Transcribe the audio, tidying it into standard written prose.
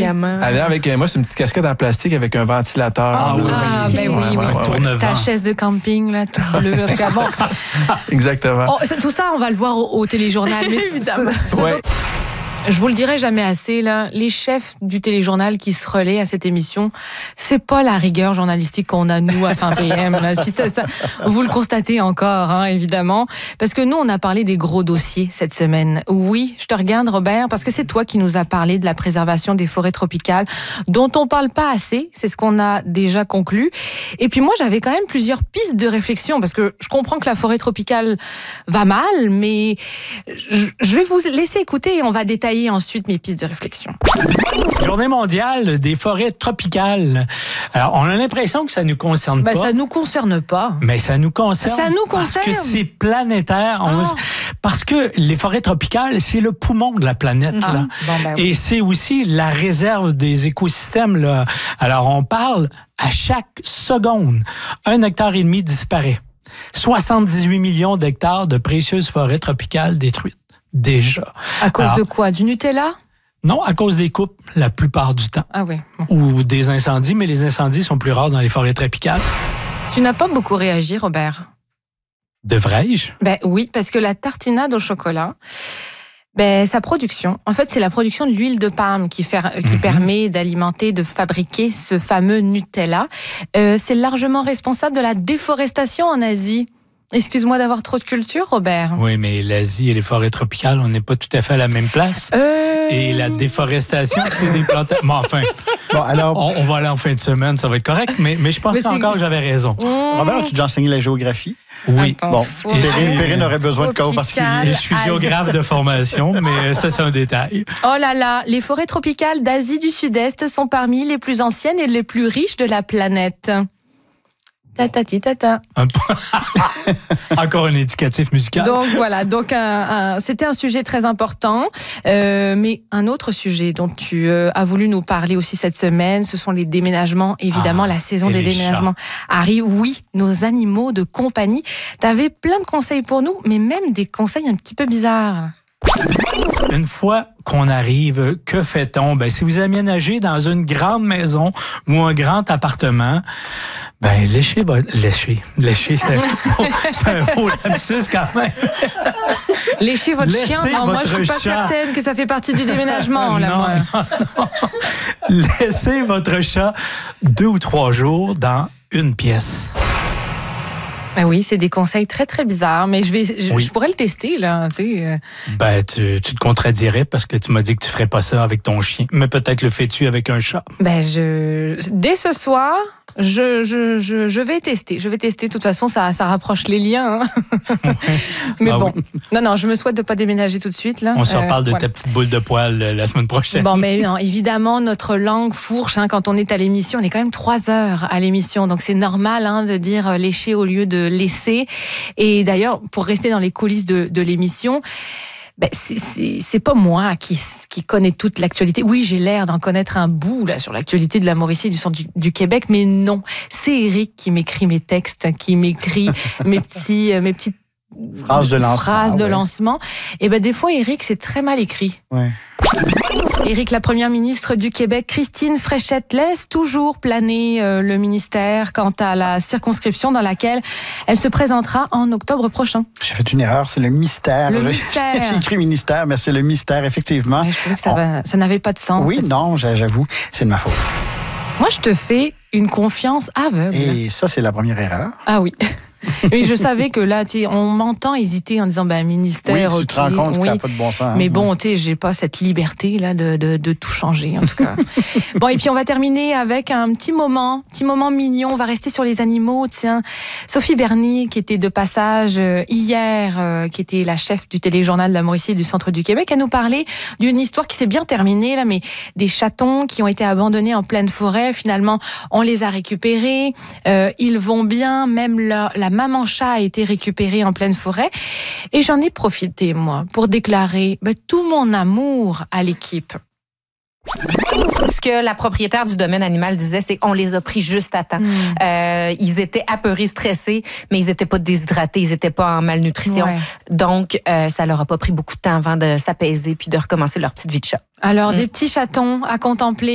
diamant. Elle vient avec moi, c'est une petite casquette en plastique avec un ventilateur. Ta chaise de camping, là, toute bleue. Bon. Exactement. Tout ça, on va le voir au téléjournal. Mais évidemment. Je vous le dirai jamais assez, là, les chefs du téléjournal qui se relaient à cette émission, c'est pas la rigueur journalistique qu'on a, nous, à fin PM. Là. Puis ça, vous le constatez encore, hein, évidemment, parce que nous, on a parlé des gros dossiers cette semaine. Oui, je te regarde, Robert, parce que c'est toi qui nous as parlé de la préservation des forêts tropicales, dont on parle pas assez, c'est ce qu'on a déjà conclu. Et puis moi, j'avais quand même plusieurs pistes de réflexion, parce que je comprends que la forêt tropicale va mal, mais je vais vous laisser écouter et on va détailler ensuite mes pistes de réflexion. Journée mondiale des forêts tropicales. Alors, on a l'impression que ça nous concerne pas. Ça nous concerne pas. Mais ça nous concerne. Ça nous concerne. Parce que c'est planétaire. Parce que les forêts tropicales, c'est le poumon de la planète. Là. Oui. Et c'est aussi la réserve des écosystèmes. Là. Alors, on parle à chaque seconde, 1,5 hectare disparaît. 78 millions d'hectares de précieuses forêts tropicales détruites. Déjà. À cause de quoi? Du Nutella? Non, à cause des coupes, la plupart du temps. Ah oui. Ou des incendies, mais les incendies sont plus rares dans les forêts tropicales. Tu n'as pas beaucoup réagi, Robert. Devrais-je? Oui, parce que la tartinade au chocolat, sa production, en fait, c'est la production de l'huile de palme qui permet d'alimenter, de fabriquer ce fameux Nutella. C'est largement responsable de la déforestation en Asie. Excuse-moi d'avoir trop de culture, Robert. Oui, mais l'Asie et les forêts tropicales, on n'est pas tout à fait à la même place. Et la déforestation, c'est des plantes... Bon, alors... On va aller en fin de semaine, ça va être correct, mais je pense encore que j'avais raison. Robert, as-tu déjà enseigné la géographie? Oui. Perrine aurait besoin de cours particuliers. Je suis géographe de formation, mais ça, c'est un détail. Oh là là, les forêts tropicales d'Asie du Sud-Est sont parmi les plus anciennes et les plus riches de la planète. Tata. Encore un indicatif musical. Donc voilà, c'était un sujet très important. Mais un autre sujet dont tu as voulu nous parler aussi cette semaine, ce sont les déménagements. Évidemment, la saison des déménagements arrive. Oui, nos animaux de compagnie. Tu avais plein de conseils pour nous, mais même des conseils un petit peu bizarres. Une fois qu'on arrive, que fait-on? Si vous aménagez dans une grande maison ou un grand appartement, léchez, c'est un beau lapsus quand même. Léchez votre chien? Non, moi, je suis pas certaine que ça fait partie du déménagement. Non. Laissez votre chat 2 ou 3 jours dans une pièce. Oui, c'est des conseils très, très bizarres, mais je pourrais le tester, là. Tu te contredirais parce que tu m'as dit que tu ferais pas ça avec ton chien. Mais peut-être le fais-tu avec un chat? Dès ce soir, je vais tester. Je vais tester. De toute façon, ça rapproche les liens. Hein. Mais bon. Oui. Non, je me souhaite de pas déménager tout de suite, là. On se reparle de ta petite boule de poil la semaine prochaine. Mais non, évidemment, notre langue fourche, quand on est à l'émission. On est quand même 3 heures à l'émission. Donc, c'est normal, de dire lécher au lieu de laisser. Et d'ailleurs, pour rester dans les coulisses de l'émission, c'est pas moi qui connais toute l'actualité. Oui, j'ai l'air d'en connaître un bout là sur l'actualité de la Mauricie et du centre du Québec, mais non, c'est Éric qui m'écrit mes textes, qui m'écrit mes petites phrases de lancement. Et des fois, Éric, c'est très mal écrit. Ouais. Éric, la première ministre du Québec, Christine Fréchette, laisse toujours planer le ministère quant à la circonscription dans laquelle elle se présentera en octobre prochain. J'ai fait une erreur, c'est le mystère. J'ai écrit ministère, mais c'est le mystère, effectivement. Mais je trouvais que ça n'avait pas de sens. Oui, non, j'avoue, c'est de ma faute. Moi, je te fais une confiance aveugle. Et ça, c'est la première erreur. Ah oui. Oui, je savais que là, on m'entend hésiter en disant ministère. Oui, tu te rends compte que ça n'a pas de bon sens. Mais bon, j'ai pas cette liberté là de tout changer en tout cas. Bon, et puis on va terminer avec un petit moment mignon. On va rester sur les animaux. Tiens, Sophie Bernier, qui était de passage hier, qui était la chef du téléjournal de la Mauricie et du centre du Québec, elle nous parlait d'une histoire qui s'est bien terminée là, mais des chatons qui ont été abandonnés en pleine forêt. Finalement, on les a récupérés. Ils vont bien. Même la maman chat a été récupérée en pleine forêt. Et j'en ai profité, moi, pour déclarer tout mon amour à l'équipe. Ce que la propriétaire du domaine animal disait, c'est qu'on les a pris juste à temps. Ils étaient apeurés, stressés, mais ils n'étaient pas déshydratés, ils n'étaient pas en malnutrition. Ouais. Donc, ça leur a pas pris beaucoup de temps avant de s'apaiser puis de recommencer leur petite vie de chat. Alors, des petits chatons à contempler.